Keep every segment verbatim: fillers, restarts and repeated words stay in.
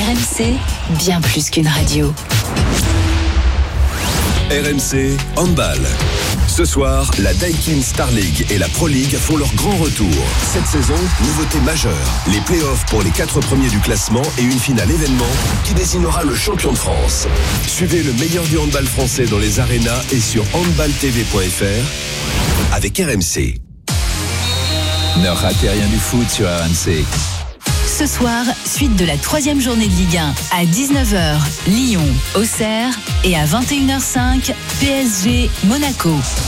R M C, bien plus qu'une radio. R M C Handball. Ce soir, la Daikin Star League et la Pro League font leur grand retour. Cette saison, nouveauté majeure. Les playoffs pour les quatre premiers du classement et une finale événement qui désignera le champion de France. Suivez le meilleur du handball français dans les arénas et sur handball t v point f r avec R M C. Ne ratez rien du foot sur R M C. Ce soir, suite de la troisième journée de Ligue un. À dix-neuf heures, Lyon, Auxerre. Et à vingt et une heures cinq, P S G, Monaco.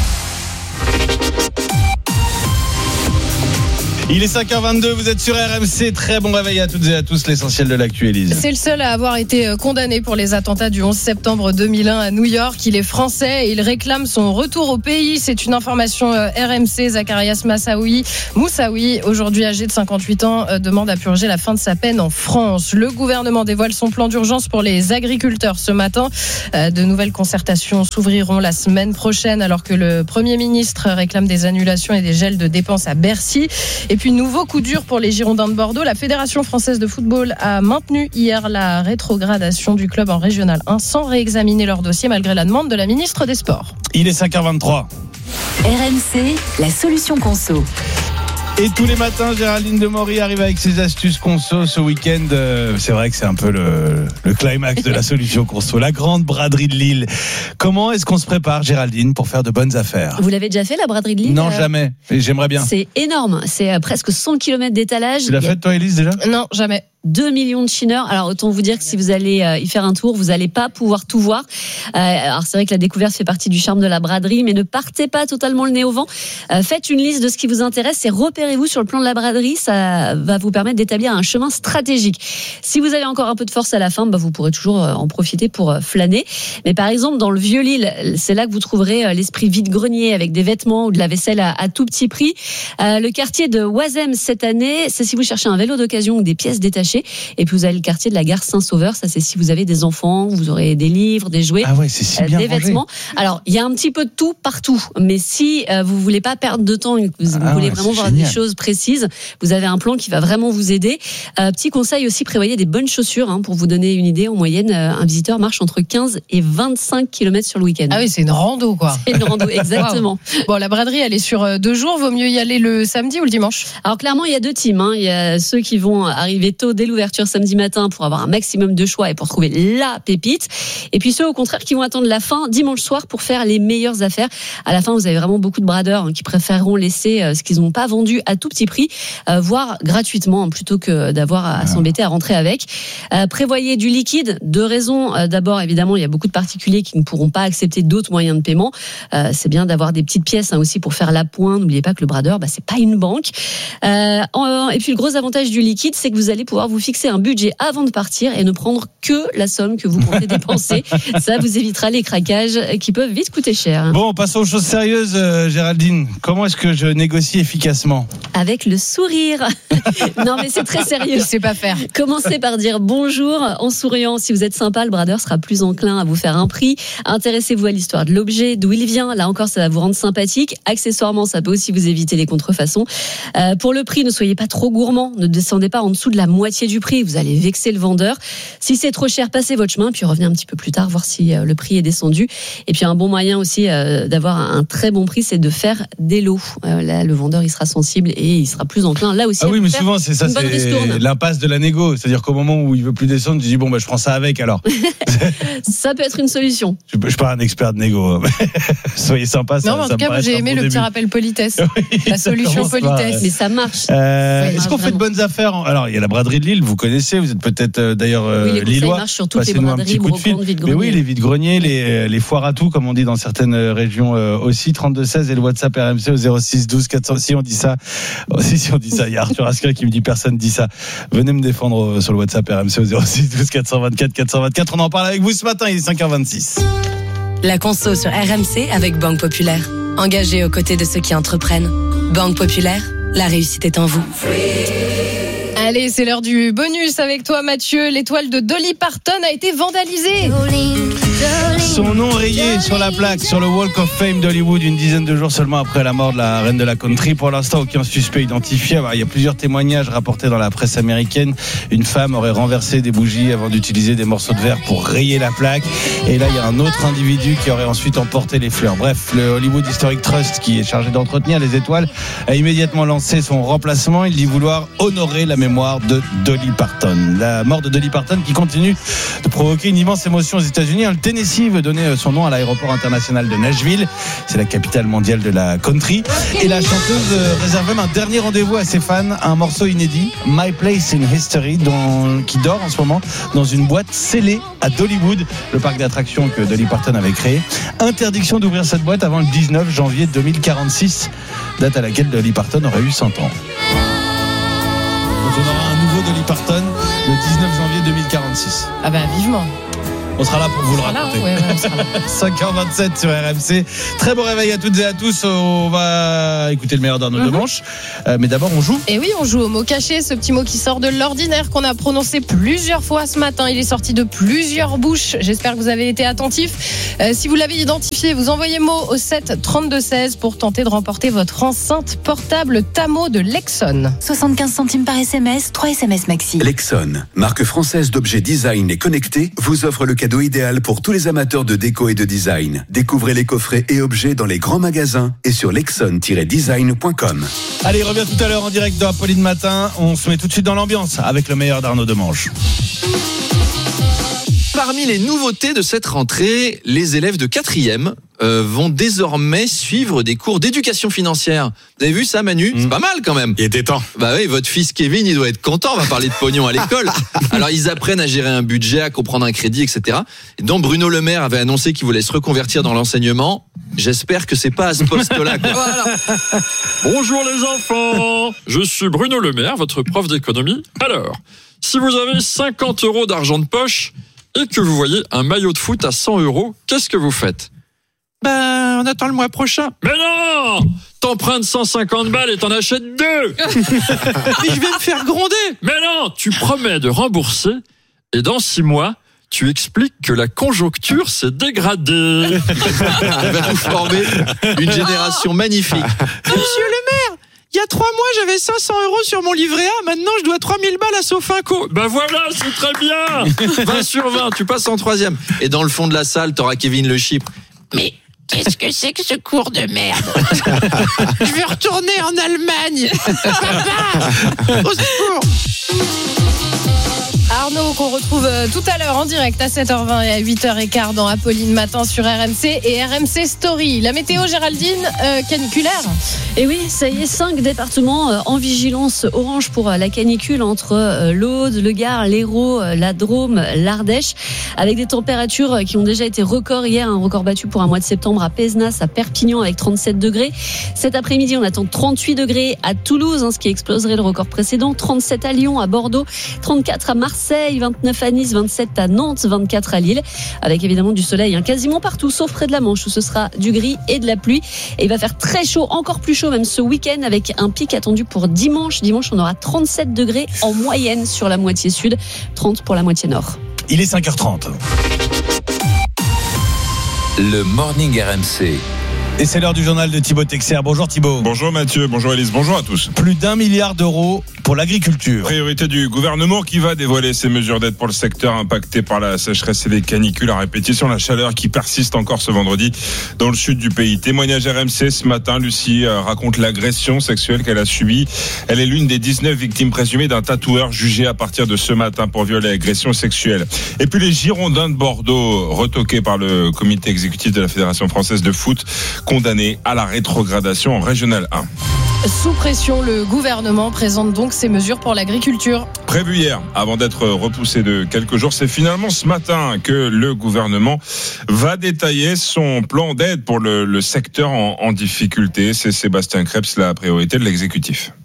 Il est cinq heures vingt-deux, vous êtes sur R M C. Très bon réveil à toutes et à tous, l'essentiel de l'actu, Élise. C'est le seul à avoir été condamné pour les attentats du onze septembre deux mille un à New York. Il est français et il réclame son retour au pays. C'est une information R M C. Zacharias Moussaoui, Moussaoui, aujourd'hui âgé de cinquante-huit ans, demande à purger la fin de sa peine en France. Le gouvernement dévoile son plan d'urgence pour les agriculteurs ce matin. De nouvelles concertations s'ouvriront la semaine prochaine alors que le Premier ministre réclame des annulations et des gels de dépenses à Bercy. Et puis, nouveau coup dur pour les Girondins de Bordeaux. La Fédération française de football a maintenu hier la rétrogradation du club en Régional un sans réexaminer leur dossier malgré la demande de la ministre des Sports. Il est cinq heures vingt-trois. R M C, la solution conso. Et tous les matins, Géraldine Demory arrive avec ses astuces conso. Ce week-end, euh, c'est vrai que c'est un peu le, le climax de la solution conso. La grande braderie de Lille. Comment est-ce qu'on se prépare, Géraldine, pour faire de bonnes affaires ? Vous l'avez déjà fait, la braderie de Lille ? Non, jamais. Mais j'aimerais bien. C'est énorme. C'est euh, presque cent kilomètres d'étalage. Tu l'as fait, toi, Élise, déjà ? Non, jamais. deux millions de chineurs. Alors autant vous dire que si vous allez euh, y faire un tour, vous n'allez pas pouvoir tout voir. Euh, alors c'est vrai que la découverte fait partie du charme de la braderie, mais ne partez pas totalement le nez au vent. Euh, faites une liste de ce qui vous intéresse et repérez-vous sur le plan de la braderie. Ça va vous permettre d'établir un chemin stratégique. Si vous avez encore un peu de force à la fin, bah, vous pourrez toujours euh, en profiter pour euh, flâner. Mais par exemple, dans le vieux Lille, c'est là que vous trouverez euh, l'esprit vide-grenier avec des vêtements ou de la vaisselle à, à tout petit prix. Euh, le quartier de Oisem cette année, c'est si vous cherchez un vélo d'occasion ou des pièces détachées. Et puis vous avez le quartier de la gare Saint-Sauveur, ça c'est si vous avez des enfants, vous aurez des livres, des jouets, ah ouais, c'est si bien des rangé. vêtements. Alors il y a un petit peu de tout partout, mais si euh, vous voulez pas perdre de temps, vous, vous ah voulez ouais, vraiment voir génial. des choses précises, vous avez un plan qui va vraiment vous aider. Euh, petit conseil aussi, prévoyez des bonnes chaussures, hein, pour vous donner une idée. En moyenne, euh, un visiteur marche entre quinze et vingt-cinq kilomètres sur le week-end. Ah oui, c'est une rando, quoi. C'est une rando, exactement. Wow. Bon, la braderie, elle est sur deux jours. Vaut mieux y aller le samedi ou le dimanche ? Alors clairement, il y a deux teams. Hein. Il y a ceux qui vont arriver tôt dès l'ouverture samedi matin pour avoir un maximum de choix et pour trouver la pépite. Et puis ceux au contraire qui vont attendre la fin dimanche soir pour faire les meilleures affaires. À la fin, vous avez vraiment beaucoup de bradeurs, hein, qui préféreront laisser euh, ce qu'ils n'ont pas vendu à tout petit prix, euh, voire gratuitement, hein, plutôt que d'avoir à, à s'embêter à rentrer avec. Euh, prévoyez du liquide. Deux raisons. Euh, d'abord, évidemment, il y a beaucoup de particuliers qui ne pourront pas accepter d'autres moyens de paiement. Euh, c'est bien d'avoir des petites pièces, hein, aussi pour faire l'appoint. N'oubliez pas que le bradeur, bah, c'est pas une banque. Euh, en, et puis le gros avantage du liquide, c'est que vous allez pouvoir vous fixer un budget avant de partir et ne prendre que la somme que vous comptez dépenser. Ça vous évitera les craquages qui peuvent vite coûter cher. Bon, passons aux choses sérieuses, euh, Géraldine. Comment est-ce que je négocie efficacement ? Avec le sourire. Non, mais c'est très sérieux. Je sais pas faire. Commencez par dire bonjour en souriant. Si vous êtes sympa, le bradeur sera plus enclin à vous faire un prix. Intéressez-vous à l'histoire de l'objet, d'où il vient. Là encore, ça va vous rendre sympathique. Accessoirement, ça peut aussi vous éviter les contrefaçons. Euh, pour le prix, ne soyez pas trop gourmand. Ne descendez pas en dessous de la moitié du prix. Vous allez vexer le vendeur. Si c'est trop cher, passez votre chemin, puis revenez un petit peu plus tard, voir si euh, le prix est descendu. Et puis un bon moyen aussi euh, d'avoir un très bon prix, c'est de faire des lots. Euh, là, le vendeur, il sera sensible et il sera plus enclin. Là aussi, ah oui, mais faire souvent c'est ça, c'est l'impasse de la négo. C'est-à-dire qu'au moment où il veut plus descendre, tu dis bon bah je prends ça avec alors. Ça peut être une solution. Je, je suis pas un expert de négo. Soyez sympa. Ça, non, mais en ça tout cas, moi, j'ai aimé bon le début. Petit rappel politesse. Oui, la solution politesse. Pas, mais ça marche. Euh, ça est-ce marche qu'on fait de bonnes affaires ? Alors il y a la braderie de Lille, vous connaissez, vous êtes peut-être euh, d'ailleurs euh, oui, les lillois. Marchent sur toutes les braderies, brocantes, vide-greniers. Mais oui, les vide-greniers, les, les foires à tout, comme on dit dans certaines régions euh, aussi. trente-deux seize et le WhatsApp R M C au zéro six douze quatre cents. Si on dit ça, oh, si, si on dit ça, il y a Arthur Asquin qui me dit personne dit ça. Venez me défendre sur le WhatsApp R M C au zéro six douze quatre cent vingt-quatre quatre cent vingt-quatre. On en parle avec vous ce matin, il est cinq heures vingt-six. La conso sur R M C avec Banque Populaire. Engagée aux côtés de ceux qui entreprennent. Banque Populaire, la réussite est en vous. Allez, c'est l'heure du bonus avec toi, Mathieu. L'étoile de Dolly Parton a été vandalisée. Son nom rayé sur la plaque, sur le Walk of Fame d'Hollywood, une dizaine de jours seulement après la mort de la reine de la country. Pour l'instant, aucun suspect identifié. Alors, il y a plusieurs témoignages rapportés dans la presse américaine. Une femme aurait renversé des bougies avant d'utiliser des morceaux de verre pour rayer la plaque. Et là, il y a un autre individu qui aurait ensuite emporté les fleurs. Bref, le Hollywood Historic Trust, qui est chargé d'entretenir les étoiles, a immédiatement lancé son remplacement. Il dit vouloir honorer la mémoire de Dolly Parton. La mort de Dolly Parton qui continue de provoquer une immense émotion aux États-Unis. Le Tennessee veut donner son nom à l'aéroport international de Nashville. C'est la capitale mondiale de la country. Et la chanteuse réserve même un dernier rendez-vous à ses fans, un morceau inédit, My Place in History, dont, qui dort en ce moment dans une boîte scellée à Dollywood, le parc d'attractions que Dolly Parton avait créé. Interdiction d'ouvrir cette boîte avant le dix-neuf janvier deux mille quarante-six, date à laquelle Dolly Parton aurait eu cent ans. Donc on aura un nouveau Dolly Parton le dix-neuf janvier deux mille quarante-six. Ah ben vivement. On sera là pour vous le raconter. Là, ouais, ouais, on sera là. cinq heures vingt-sept sur R M C. Très bon réveil à toutes et à tous. On va écouter le meilleur d'Arnaud mm-hmm. Demanche. Euh, mais d'abord, on joue. Et oui, on joue au mot caché, ce petit mot qui sort de l'ordinaire, qu'on a prononcé plusieurs fois ce matin. Il est sorti de plusieurs bouches. J'espère que vous avez été attentifs. Euh, si vous l'avez identifié, vous envoyez mot au sept trente-deux seize pour tenter de remporter votre enceinte portable Tamo de Lexon. soixante-quinze centimes par S M S, trois S M S maxi. Lexon, marque française d'objets design et connectés, vous offre le cadeau idéal pour tous les amateurs de déco et de design. Découvrez les coffrets et objets dans les grands magasins et sur lexon tiret design point com. Allez, il revient tout à l'heure en direct dans Apolline Matin. On se met tout de suite dans l'ambiance avec le meilleur d'Arnaud Demanche. Parmi les nouveautés de cette rentrée, les élèves de quatrième euh, vont désormais suivre des cours d'éducation financière. Vous avez vu ça, Manu ? mmh. C'est pas mal quand même. Il était temps. Bah oui, votre fils Kevin, il doit être content. On va parler de pognon à l'école. Alors ils apprennent à gérer un budget, à comprendre un crédit, et cetera. Et donc Bruno Le Maire avait annoncé qu'il voulait se reconvertir dans l'enseignement. J'espère que c'est pas à ce poste-là, quoi. Voilà. Bonjour les enfants, je suis Bruno Le Maire, votre prof d'économie. Alors, si vous avez cinquante euros d'argent de poche et que vous voyez un maillot de foot à cent euros, qu'est-ce que vous faites ? Ben, on attend le mois prochain. Mais non ! T'empruntes cent cinquante balles et t'en achètes deux. Mais je vais me faire gronder. Mais non, tu promets de rembourser et dans six mois, tu expliques que la conjoncture s'est dégradée. Elle va nous former une génération magnifique. Monsieur le maire, il y a trois mois, j'avais cinq cents euros sur mon livret A. Maintenant, je dois trois mille balles à Sofinco. Ben voilà, c'est très bien. vingt sur vingt, tu passes en troisième. Et dans le fond de la salle, t'auras Kevin Le Chypre. Mais qu'est-ce que c'est que ce cours de merde ? Je veux retourner en Allemagne. Papa, au secours. Arnaud, qu'on retrouve tout à l'heure en direct à sept heures vingt et à huit heures quinze dans Apolline Matin sur R M C et R M C Story. La météo, Géraldine, euh, caniculaire. Et oui, ça y est, cinq départements en vigilance orange pour la canicule entre l'Aude, le Gard, l'Hérault, la Drôme, l'Ardèche, avec des températures qui ont déjà été records hier, un record battu pour un mois de septembre à Pézenas, à Perpignan avec trente-sept degrés. Cet après-midi, on attend trente-huit degrés à Toulouse, hein, ce qui exploserait le record précédent, trente-sept à Lyon, à Bordeaux, trente-quatre à Marseille, vingt-neuf à Nice, vingt-sept à Nantes, vingt-quatre à Lille, avec évidemment du soleil hein, quasiment partout, sauf près de la Manche où ce sera du gris et de la pluie. Et il va faire très chaud, encore plus chaud même ce week-end, avec un pic attendu pour dimanche. Dimanche, on aura trente-sept degrés en moyenne sur la moitié sud, trente pour la moitié nord. Il est cinq heures trente. Le Morning R M C. Et c'est l'heure du journal de Thibaut Texer. Bonjour Thibaut. Bonjour Mathieu, bonjour Elise, bonjour à tous. Plus d'un milliard d'euros pour l'agriculture. Priorité du gouvernement qui va dévoiler ses mesures d'aide pour le secteur impacté par la sécheresse et les canicules à répétition. La chaleur qui persiste encore ce vendredi dans le sud du pays. Témoignage R M C ce matin, Lucie raconte l'agression sexuelle qu'elle a subie. Elle est l'une des dix-neuf victimes présumées d'un tatoueur jugé à partir de ce matin pour viol et agression sexuelle. Et puis les Girondins de Bordeaux, retoqués par le comité exécutif de la Fédération française de foot, condamné à la rétrogradation en Régional un. Sous pression, le gouvernement présente donc ses mesures pour l'agriculture. Prévu hier, avant d'être repoussé de quelques jours, c'est finalement ce matin que le gouvernement va détailler son plan d'aide pour le, le secteur en, en difficulté. C'est Sébastien Krebs, la priorité de l'exécutif.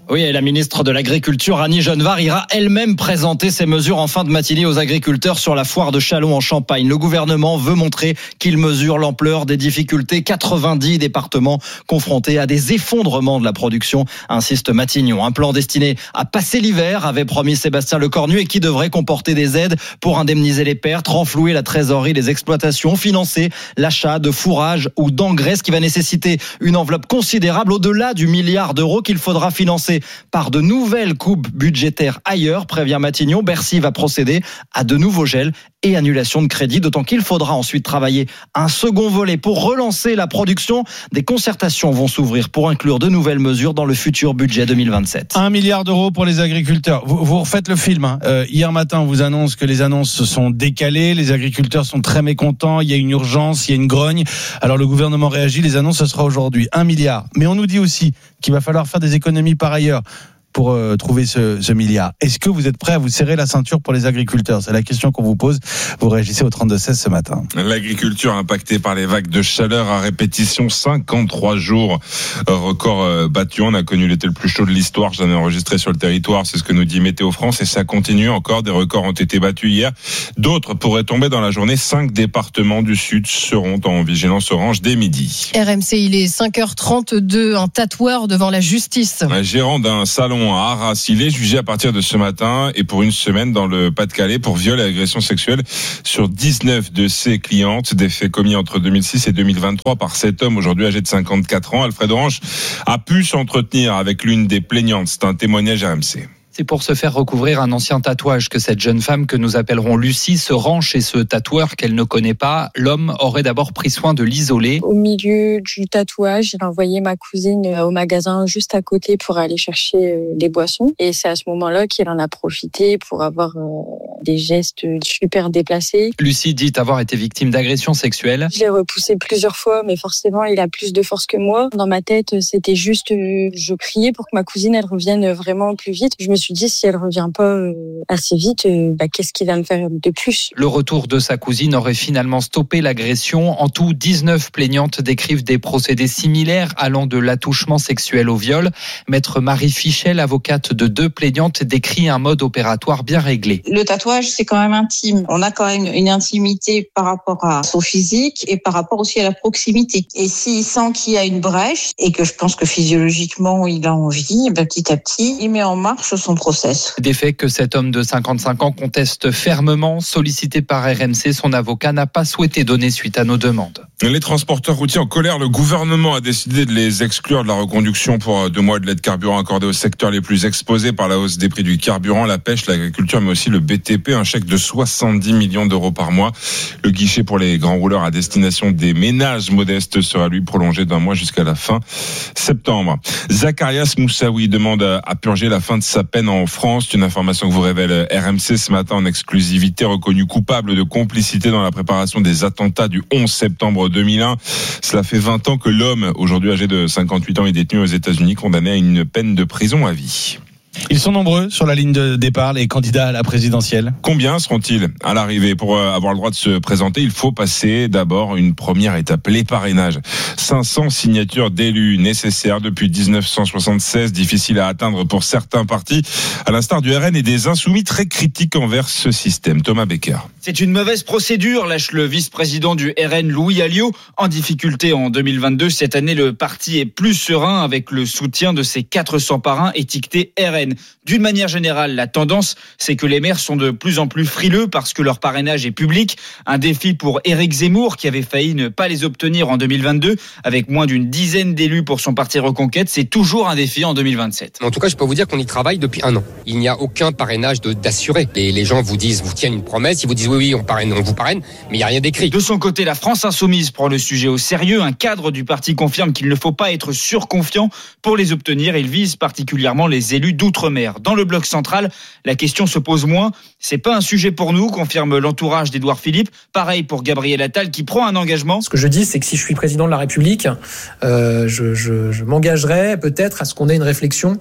Oui, et la ministre de l'Agriculture, Annie Genevard, ira elle-même présenter ces mesures en fin de matinée aux agriculteurs sur la foire de Châlons en Champagne. Le gouvernement veut montrer qu'il mesure l'ampleur des difficultés. quatre-vingt-dix départements confrontés à des effondrements de la production, insiste Matignon. Un plan destiné à passer l'hiver, avait promis Sébastien Lecornu, et qui devrait comporter des aides pour indemniser les pertes, renflouer la trésorerie des exploitations, financer l'achat de fourrage ou d'engrais, ce qui va nécessiter une enveloppe considérable au-delà du milliard d'euros qu'il faudra financer par de nouvelles coupes budgétaires ailleurs, prévient Matignon. Bercy va procéder à de nouveaux gels et annulations de crédit, d'autant qu'il faudra ensuite travailler un second volet pour relancer la production. Des concertations vont s'ouvrir pour inclure de nouvelles mesures dans le futur budget deux mille vingt-sept. Un milliard d'euros pour les agriculteurs. Vous, vous refaites le film. Hein. Euh, hier matin, on vous annonce que les annonces sont décalées. Les agriculteurs sont très mécontents. Il y a une urgence, il y a une grogne. Alors le gouvernement réagit. Les annonces, ce sera aujourd'hui. Un milliard. Mais on nous dit aussi qu'il va falloir faire des économies par ailleurs pour euh, trouver ce, ce milliard. Est-ce que vous êtes prêts à vous serrer la ceinture pour les agriculteurs ? C'est la question qu'on vous pose. Vous réagissez au trente-deux seize ce matin. L'agriculture impactée par les vagues de chaleur à répétition, cinquante-trois jours record euh, battu. On a connu l'été le plus chaud de l'histoire, j'en ai enregistré sur le territoire, c'est ce que nous dit Météo France, et ça continue encore. Des records ont été battus hier. D'autres pourraient tomber dans la journée. Cinq départements du Sud seront en vigilance orange dès midi. R M C, il est cinq heures trente-deux, un tatoueur devant la justice. Un gérant d'un salon à Arras, il est jugé à partir de ce matin et pour une semaine dans le Pas-de-Calais pour viol et agression sexuelle sur dix-neuf de ses clientes. Des faits commis entre deux mille six et deux mille vingt-trois par cet homme aujourd'hui âgé de cinquante-quatre ans. Alfred Orange a pu s'entretenir avec l'une des plaignantes. C'est un témoignage R M C. C'est pour se faire recouvrir un ancien tatouage que cette jeune femme, que nous appellerons Lucie, se rend chez ce tatoueur qu'elle ne connaît pas. L'homme aurait d'abord pris soin de l'isoler. Au milieu du tatouage, il a envoyé ma cousine au magasin juste à côté pour aller chercher des boissons. Et c'est à ce moment-là qu'il en a profité pour avoir des gestes super déplacés. Lucie dit avoir été victime d'agressions sexuelles. Je l'ai repoussé plusieurs fois, mais forcément, il a plus de force que moi. Dans ma tête, c'était juste, je priais pour que ma cousine, elle revienne vraiment plus vite. Je me suis dit, si elle revient pas assez vite, bah, qu'est-ce qu'il va me faire de plus ? Le retour de sa cousine aurait finalement stoppé l'agression. En tout, dix-neuf plaignantes décrivent des procédés similaires allant de l'attouchement sexuel au viol. Maître Marie Fichet, l'avocate de deux plaignantes, décrit un mode opératoire bien réglé. Le tatouage, c'est quand même intime. On a quand même une intimité par rapport à son physique et par rapport aussi à la proximité. Et s'il sent qu'il y a une brèche et que je pense que physiologiquement il a envie, ben petit à petit, il met en marche son process. Des faits que cet homme de cinquante-cinq ans conteste fermement. Sollicité par R M C, son avocat n'a pas souhaité donner suite à nos demandes. Les transporteurs routiers en colère, le gouvernement a décidé de les exclure de la reconduction pour deux mois de l'aide carburant accordée aux secteurs les plus exposés par la hausse des prix du carburant, la pêche, l'agriculture, mais aussi le B T P. Un chèque de soixante-dix millions d'euros par mois. Le guichet pour les grands rouleurs à destination des ménages modestes sera lui prolongé d'un mois jusqu'à la fin septembre. Zacarias Moussaoui demande à purger la fin de sa peine en France. C'est une information que vous révèle R M C ce matin en exclusivité. Reconnu coupable de complicité dans la préparation des attentats du onze septembre deux mille un. Cela fait vingt ans que l'homme, aujourd'hui âgé de cinquante-huit ans, est détenu aux États-Unis, condamné à une peine de prison à vie. Ils sont nombreux sur la ligne de départ, les candidats à la présidentielle. Combien seront-ils à l'arrivée ? Pour avoir le droit de se présenter, il faut passer d'abord une première étape, les parrainages. cinq cents signatures d'élus nécessaires depuis dix-neuf cent soixante-seize, difficile à atteindre pour certains partis, à l'instar du R N et des Insoumis très critiques envers ce système. Thomas Becker. C'est une mauvaise procédure, lâche le vice-président du R N, Louis Alliot. En difficulté en deux mille vingt-deux, cette année, le parti est plus serein avec le soutien de ses quatre cents parrains étiquetés R N. D'une manière générale, la tendance, c'est que les maires sont de plus en plus frileux parce que leur parrainage est public. Un défi pour Éric Zemmour, qui avait failli ne pas les obtenir en deux mille vingt-deux, avec moins d'une dizaine d'élus pour son parti Reconquête. C'est toujours un défi en deux mille vingt-sept. En tout cas, je peux vous dire qu'on y travaille depuis un an. Il n'y a aucun parrainage de, d'assuré. Et les gens vous disent, vous tiennent une promesse, ils vous disent oui, oui, on parraine, on vous parraine, mais il n'y a rien d'écrit. De son côté, la France Insoumise prend le sujet au sérieux. Un cadre du parti confirme qu'il ne faut pas être surconfiant pour les obtenir. Il vise particulièrement les élus d'outre-mer. Dans le bloc central, la question se pose moins. C'est pas un sujet pour nous, confirme l'entourage d'Édouard Philippe. Pareil pour Gabriel Attal qui prend un engagement. Ce que je dis, c'est que si je suis président de la République, euh, je, je, je m'engagerai peut-être à ce qu'on ait une réflexion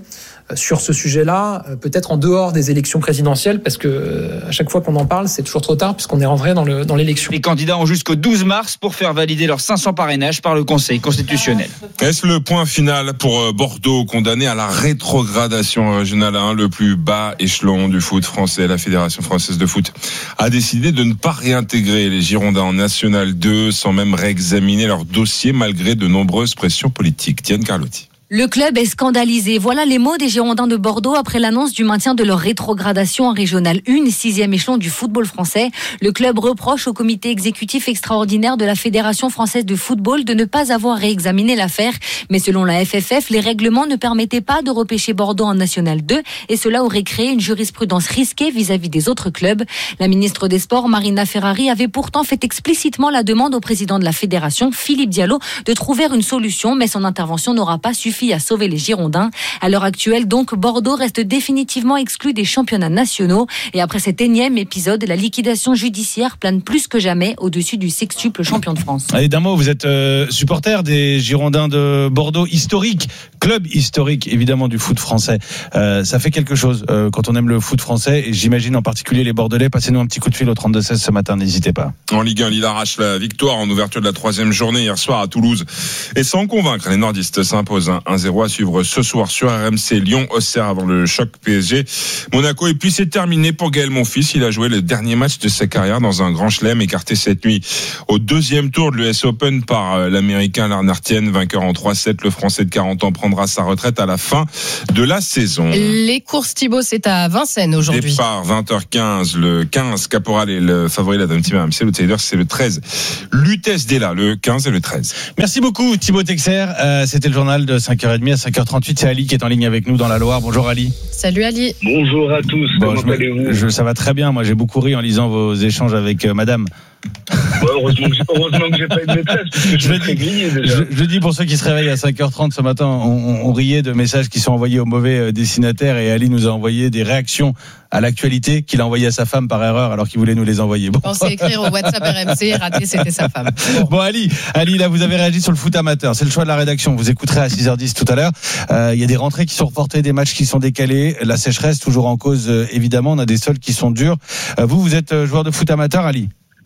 sur ce sujet-là, peut-être en dehors des élections présidentielles, parce que à chaque fois qu'on en parle, c'est toujours trop tard puisqu'on est rentré dans, le, dans l'élection. Les candidats ont jusqu'au douze mars pour faire valider leurs cinq cents parrainages par le Conseil constitutionnel. Est-ce le point final pour Bordeaux, condamné à la rétrogradation régionale un, le plus bas échelon du foot français? La Fédération française de foot a décidé de ne pas réintégrer les Girondins en National deux sans même réexaminer leur dossier malgré de nombreuses pressions politiques. Diane Carlotti. Le club est scandalisé. Voilà les mots des Girondins de Bordeaux après l'annonce du maintien de leur rétrogradation en Régional un, sixième échelon du football français. Le club reproche au comité exécutif extraordinaire de la Fédération française de football de ne pas avoir réexaminé l'affaire. Mais selon la F F F, les règlements ne permettaient pas de repêcher Bordeaux en National deux et cela aurait créé une jurisprudence risquée vis-à-vis des autres clubs. La ministre des Sports, Marina Ferrari, avait pourtant fait explicitement la demande au président de la Fédération, Philippe Diallo, de trouver une solution, mais son intervention n'aura pas suffi à sauver les Girondins. À l'heure actuelle, donc, Bordeaux reste définitivement exclu des championnats nationaux. Et après cet énième épisode, la liquidation judiciaire plane plus que jamais au-dessus du sextuple champion de France. Allez, d'un mot, vous êtes euh, supporter des Girondins de Bordeaux, historique, club historique évidemment du foot français. Euh, ça fait quelque chose euh, quand on aime le foot français, et j'imagine en particulier les Bordelais. Passez-nous un petit coup de fil au trente-deux seize ce matin, n'hésitez pas. En Ligue un, Lille arrache la victoire en ouverture de la troisième journée hier soir à Toulouse. Et sans convaincre, les nordistes s'imposent un zéro à suivre ce soir sur R M C. Lyon, Auxerre avant le choc P S G, Monaco. Et puis c'est terminé pour Gaël Monfils. Il a joué le dernier match de sa carrière dans un grand chelem, écarté cette nuit au deuxième tour de l'U S Open par l'Américain Larry Artienne, vainqueur en trois sept. Le Français de quarante ans prendra sa retraite à la fin de la saison. Les courses Thibaut, c'est à Vincennes aujourd'hui. Départ vingt heures quinze, le quinze Caporal est le favori de la Dame Team R M C. L'outsider c'est le treize Lutèce Della, le quinze et le treize. Merci beaucoup Thibaut Texer. Euh, c'était le journal de cinq heures trente. À cinq heures trente-huit, c'est Ali qui est en ligne avec nous dans la Loire. Bonjour Ali. Salut Ali. Bonjour à tous. Bon, Comment je, allez-vous? je, Ça va très bien. Moi, j'ai beaucoup ri en lisant vos échanges avec euh, Madame. Ouais, heureusement, que j'ai, heureusement que j'ai pas eu de maîtresse parce que je, je, me grillé, déjà. Je, je dis pour ceux qui se réveillent à cinq heures trente ce matin, on, on riait de messages qui sont envoyés au mauvais destinataire, et Ali nous a envoyé des réactions à l'actualité qu'il a envoyé à sa femme par erreur alors qu'il voulait nous les envoyer. Bon. Pensez écrire au WhatsApp R M C, raté, c'était sa femme. Bon. bon Ali, Ali, là vous avez réagi sur le foot amateur. C'est le choix de la rédaction. Vous écouterez à six heures dix tout à l'heure. Il euh, y a des rentrées qui sont reportées, des matchs qui sont décalés. La sécheresse toujours en cause, euh, évidemment. On a des sols qui sont durs. Euh, vous, vous êtes joueur de foot amateur, Ali?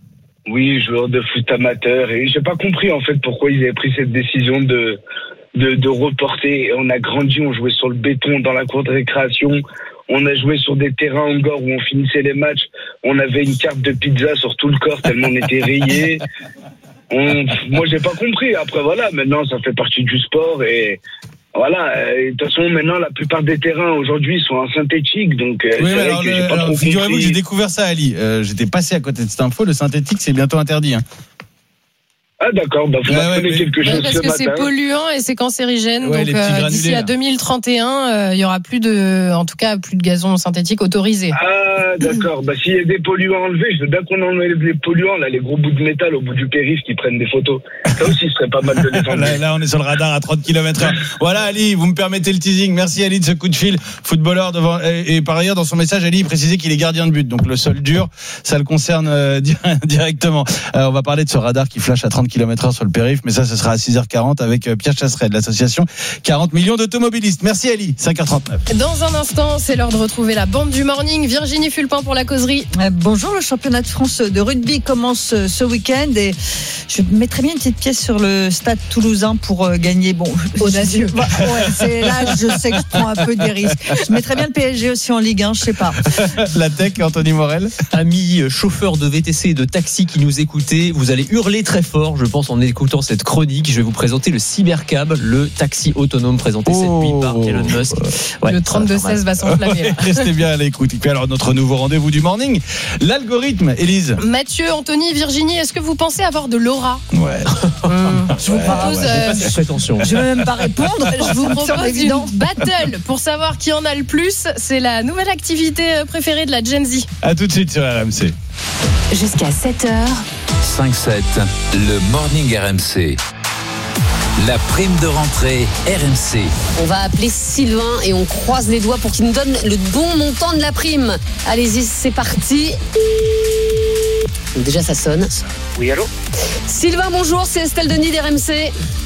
Oui, joueur de foot amateur, et j'ai pas compris en fait pourquoi ils avaient pris cette décision de de, de reporter. On a grandi, on jouait sur le béton dans la cour de récréation, on a joué sur des terrains en gore où on finissait les matchs, on avait une carte de pizza sur tout le corps tellement on était rayés. On, moi j'ai pas compris. Après voilà, maintenant ça fait partie du sport et voilà, de toute façon maintenant la plupart des terrains aujourd'hui sont en synthétique, donc oui, c'est alors, vrai que le, j'ai pas alors, trop figurez-vous compris. que j'ai découvert ça, Ali. Euh, j'étais passé à côté de cette info. Le synthétique, c'est bientôt interdit. Hein. Ah d'accord, bah vous ouais, m'apprenez ouais, quelque ouais, chose parce ce que matin. c'est polluant et c'est cancérigène. Ouais, donc euh, d'ici à deux mille trente et un, euh, il y aura plus de, en tout cas, plus de gazon synthétique autorisé. Ah d'accord, bah s'il y a des polluants enlevés, je veux bien qu'on enlève les polluants, là, les gros bouts de métal au bout du périph' qui prennent des photos. Ça aussi, ce serait pas mal de les enlever. là, là, on est sur le radar à trente kilomètres heure. Voilà, Ali, vous me permettez le teasing. Merci Ali de ce coup de fil. Footballeur devant, et, et par ailleurs, dans son message, Ali il précisait qu'il est gardien de but. Donc le sol dur, ça le concerne euh, directement. Euh, on va parler de ce radar qui flash à trente kilomètres heure sur le périph', mais ça, ce sera à six heures quarante avec Pierre Chasseret de l'association quarante millions d'automobilistes. Merci Ali, cinq heures trente-neuf. Dans un instant, c'est l'heure de retrouver la bande du morning. Virginie Fulpin pour la causerie. Euh, bonjour, le championnat de France de rugby commence ce week-end et je mettrais bien une petite pièce sur le stade toulousain pour euh, gagner. Bon, audacieux. Je, ouais, c'est là, je sais que je prends un peu des risques. Je mettrais bien le P S G aussi en Ligue un, je sais pas. La tech, Anthony Morel. Amis chauffeurs de V T C et de taxi qui nous écoutez, vous allez hurler très fort, je pense, en écoutant cette chronique. Je vais vous présenter le Cybercab, le taxi autonome présenté oh. cette nuit par Elon Musk. Ouais, le trente-deux seize va s'enflammer. Restez bien à l'écoute. Et puis alors, notre nouveau rendez-vous du morning, l'algorithme, Élise. Mathieu, Anthony, Virginie, est-ce que vous pensez avoir de l'aura? Ouais. Hum, je vous ouais, propose. Ouais, euh, pas prétention. Je vais même pas répondre. Je vous propose une battle pour savoir qui en a le plus. C'est la nouvelle activité préférée de la Gen Z. À tout de suite sur R M C. Jusqu'à sept heures. cinq sept, le morning R M C. La prime de rentrée R M C. On va appeler Sylvain et on croise les doigts pour qu'il nous donne le bon montant de la prime. Allez-y, c'est parti. Donc déjà, ça sonne. Oui, allô? Sylvain, bonjour, c'est Estelle Denis d'R M C.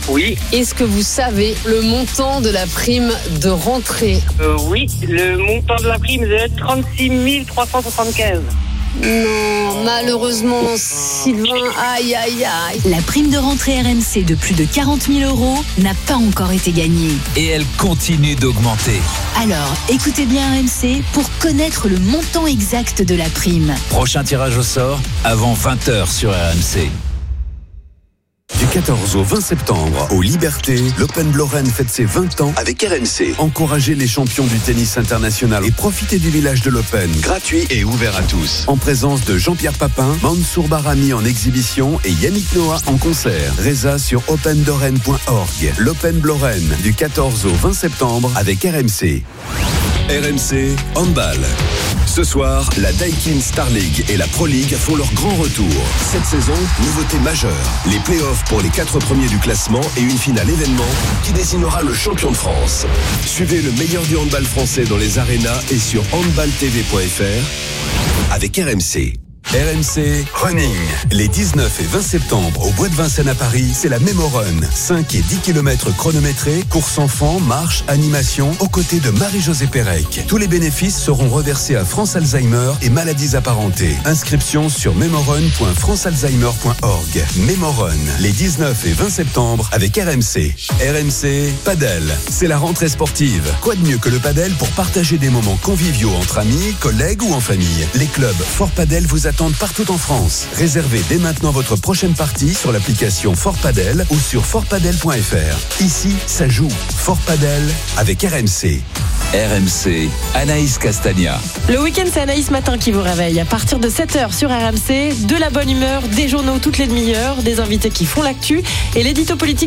Oui. Est-ce que vous savez le montant de la prime de rentrée? Euh, oui, le montant de la prime est de trente-six mille trois cent soixante-quinze. Non, malheureusement, Sylvain, aïe, aïe, aïe. La prime de rentrée R M C de plus de quarante mille euros n'a pas encore été gagnée. Et elle continue d'augmenter. Alors, écoutez bien R M C pour connaître le montant exact de la prime. Prochain tirage au sort avant vingt heures sur R M C. Du quatorze au vingt septembre, au Liberté, l'Open Lorraine fête ses vingt ans avec R M C. Encouragez les champions du tennis international et profitez du village de l'Open, gratuit et ouvert à tous. En présence de Jean-Pierre Papin, Mansour Barami en exhibition et Yannick Noah en concert. Résa sur open lorraine point org. L'Open Lorraine, du quatorze au vingt septembre avec R M C. R M C Handball. Ce soir, la Daikin Star League et la Pro League font leur grand retour. Cette saison, nouveauté majeure. Les playoffs pour les quatre premiers du classement et une finale événement qui désignera le champion de France. Suivez le meilleur du handball français dans les arénas et sur handball t v point f r avec R M C. R M C Running. Les dix-neuf et vingt septembre au Bois de Vincennes à Paris, c'est la Memo Run. cinq et dix kilomètres chronométrés, course enfants, marche, animation, aux côtés de Marie-Josée Pérec. Tous les bénéfices seront reversés à France Alzheimer et maladies apparentées. Inscription sur memorun point france alzheimer point org. Memo Run, les dix-neuf et vingt septembre avec R M C. R M C Padel. C'est la rentrée sportive. Quoi de mieux que le padel pour partager des moments conviviaux entre amis, collègues ou en famille. Les clubs Fort Padel vous attendent partout en France. Réservez dès maintenant votre prochaine partie sur l'application Fort Padel ou sur fort padel point f r. Ici, ça joue. Fort Padel avec R M C. R M C, Anaïs Castagna. Le week-end, c'est Anaïs Matin qui vous réveille. À partir de sept heures sur R M C, de la bonne humeur, des journaux toutes les demi-heures, des invités qui font l'actu et l'édito politique